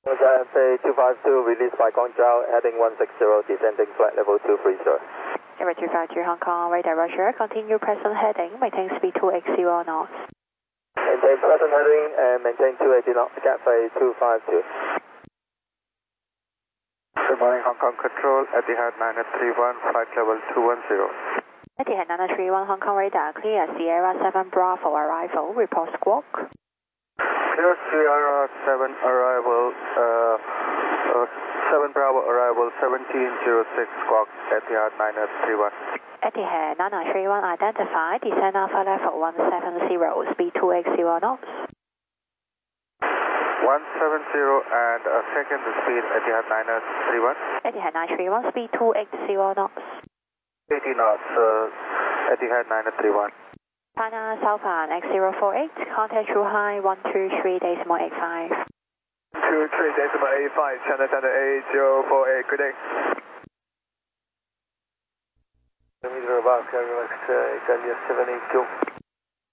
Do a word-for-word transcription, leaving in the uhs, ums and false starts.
F A two five two, released by Guangzhou, heading one six zero, descending flight level two three zero. Air two five two Hong Kong, radar Roger, continue present heading, maintain speed two eighty knots. Maintain present heading and maintain two eighty knots, Cathay two five two. Good morning, Hong Kong Control, Etihad nine three one, flight level two one zero. Etihad nine three one Hong Kong radar, clear Sierra seven Bravo arrival, report squawk. Clear Sierra seven arrival, uh, uh, seven Bravo arrival, seventeen oh six squawk, Etihad nine three one. Etihad nine three one identified, descend alpha level one seven zero, speed two eighty knots. one seven zero and a second speed, Etihad nine three one. Etihad nine three one, speed two eighty knots. eighty knots, uh, Etihad nine three one. China Southbound X zero four eight, contact true high one two three decimal eight five. two three decimal eight five, China Center eight zero four eight, good day. Kilometer above, Cargo X, uh, Italia seven eight two.